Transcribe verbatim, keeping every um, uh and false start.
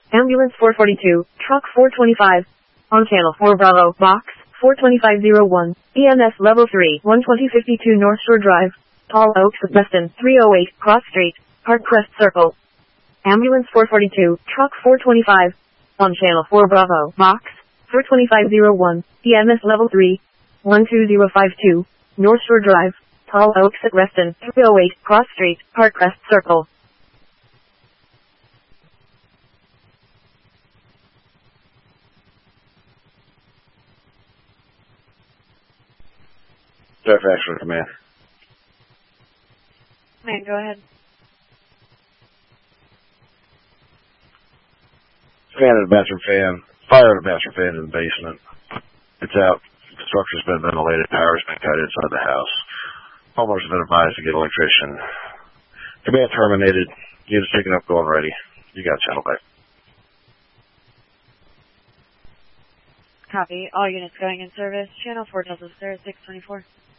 Ambulance four forty-two, Truck four twenty-five. On Channel four Bravo, Box four twenty-five oh one, E M S Level three, one twenty fifty-two North Shore Drive, Tall Oaks, Weston, three oh eight, Cross Street, Parkcrest Circle. Ambulance four forty-two, Truck four twenty-five. On Channel four Bravo, Box four twenty-five oh one, E M S Level three, one two zero five two, North Shore Drive, Tall Oaks at Weston, three oh eight, Cross Street, Parkcrest Circle. Fairfax Command. Man, go ahead. Fan in the bathroom fan. Fire in the bathroom fan in the basement. It's out. The structure's been ventilated. Power's been cut inside the house. Homeowners have been advised to get an electrician. Command terminated. Units picking up, going ready. You got channel back. Copy. All units going in service. Channel four Delta Star six twenty-four.